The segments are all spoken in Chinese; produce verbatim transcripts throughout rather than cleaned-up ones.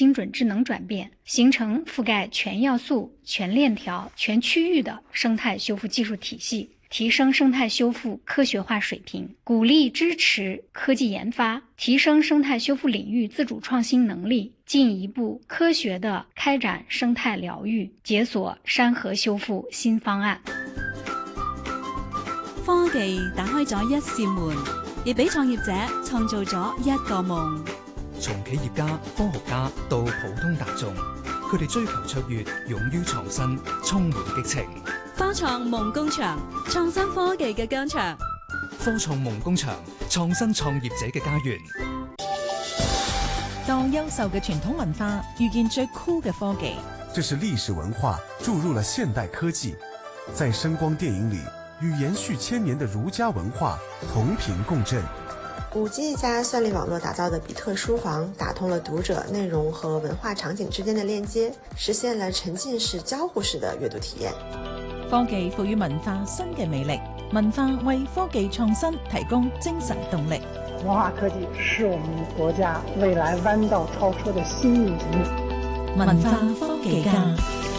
精准智能转变，形成覆盖全要素、全链条、全区域的生态修复技术体系，提升生态修复科学化水平，鼓励支持科技研发，提升生态修复领域自主創新能力，進一步科學地開展生態療愈，解鎖山河修復新方案。 科技打開咗一扇門，亦俾創業者創造咗一個夢。 從企業家、科學家到普通大眾，佢哋追求卓越，勇於創新，充滿激情。 科創夢工場，創新科技嘅疆場。 科創夢工場，創新創業者嘅家園。 當優秀嘅傳統文化遇見最酷嘅科技， 這是歷史文化注入了現代科技，在聲光電影裏與延續千年的儒家文化同頻共振。 五 G 加算力網絡打造的比特書房，打通了讀者內容和文化場景之間的鏈接，實現了沉浸式交互式的閱讀體驗。 科技賦予文化新嘅魅力，文化為科技創新提供精神動力。 文化科技是我們國家未來彎道超車的新引擎。 文化科技家。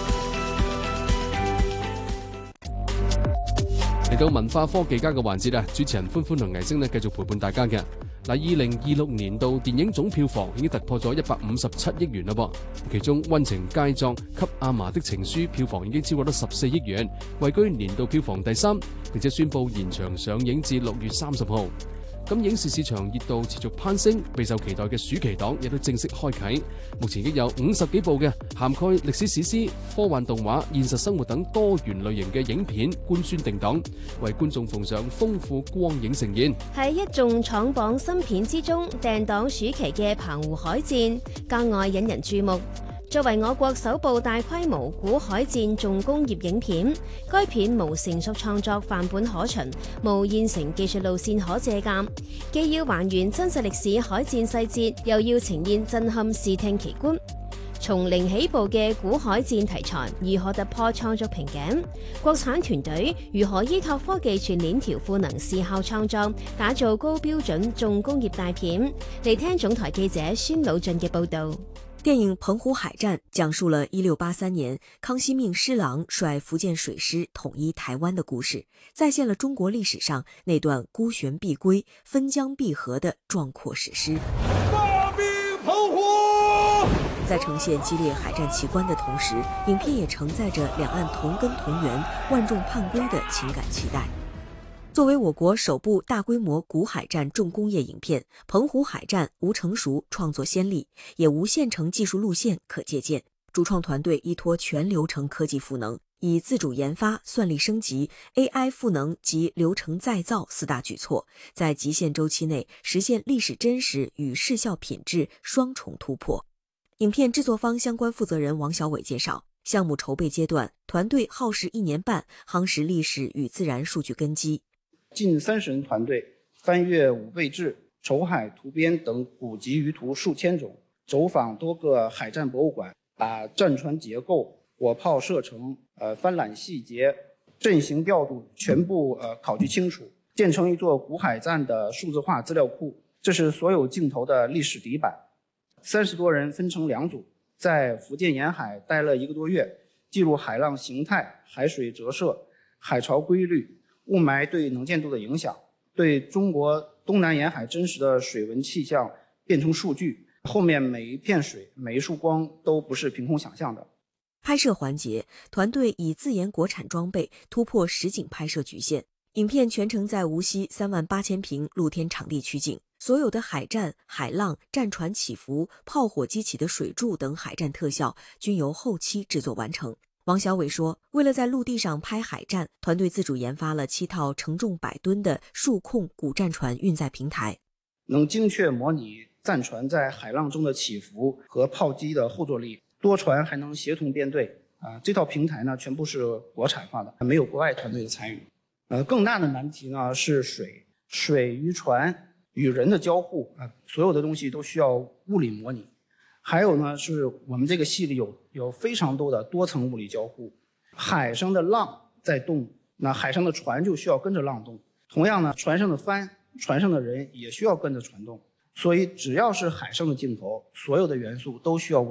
嚟到文化科技家嘅環節啊，主持人歡歡同藝星呢繼續陪伴大家嘅。嗱，二零二六年度電影總票房已經突破咗一百五十七億元啦噃，其中《溫情佳作》給阿嫲的情書票房已經超過咗十四億元，位居年度票房第三，並且宣布延長上映至六月三十號。咁影視市場熱度持續攀升，備受期待嘅暑期檔亦都正式開啟。目前已經有五十幾部嘅涵蓋歷史史詩、科幻動畫、現實生活等多元類型嘅影片官宣定檔，為觀眾奉上豐富光影盛宴。 喺一眾闖榜新片之中，訂檔暑期嘅《澎湖海戰》格外引人注目。作為我國首部大規模古海戰重工業影片，該片無成熟創作範本可循，無現成技術路線可借鑑，既要還原真實歷史海戰細節，又要呈現震撼視聽奇觀。從零起步嘅古海戰題材如何突破創作瓶頸？國產團隊如何依託科技全鏈條賦能視效創作，打造高標準重工業大片？嚟聽總台記者孫魯俊嘅報導。 電影《澎湖海戰》講述了一六八三年康熙命施琅率福建水師統一台灣的故事，再現了中國歷史上那段孤懸必歸、分江必合的壯闊史詩。 發兵澎湖！ 在呈現激烈海戰奇觀的同時，影片也承載着兩岸同根同源、萬眾盼歸的情感期待。作為我國首部大規模古海戰重工業影片，《澎湖海戰》無成熟創作先例，也無現成技術路線可借鑑。主創團隊依託全流程科技賦能，以自主研發、算力升級、A I 賦能及流程再造四大舉措，在極限週期內實現歷史真實與視效品質雙重突破。影片製作方相關負責人王小偉介紹，項目籌備階段，團隊耗時一年半，夯實歷史與自然數據根基。 近三十人團隊翻閱五貝志、籌海圖編等古籍輿圖數千種，走訪多個海戰博物館，把戰船結構、火炮射程、呃帆纜細節、陣型調度全部呃考據清楚，建成一座古海戰的數字化資料庫。這是所有鏡頭的歷史底板。三十多人分成兩組，在福建沿海待了一個多月，記錄海浪形態、海水折射、海潮規律、霧霾對能見度的影響，對中國東南沿海真實的水文氣象變成數據。後面每一片水、每一束光都不是憑空想象的。 拍攝環節，團隊以自研國產裝備突破實景拍攝局限。影片全程在無錫三萬八千平露天場地取景，所有的海戰、海浪、戰船起伏、炮火激起的水柱等海戰特效均由後期製作完成。王小偉說，為了在陸地上拍海戰，團隊自主研發了七套承重百噸的數控古戰船運載平台， 能精確模擬戰船在海浪中的起伏和炮擊的後坐力，多船還能協同編隊。啊，這套平台呢，全部是國產化的，沒有國外團隊的參與。呃，更大的難題呢是水，水與船與人的交互啊，所有的東西都需要物理模擬。還有呢，是我們這個戲裏有有非常多的多層物理交互，海上的浪在動，那海上的船就需要跟着浪動。同樣呢，船上的帆、船上的人也需要跟着船動。所以只要是海上的鏡頭，所有的元素都需要物理。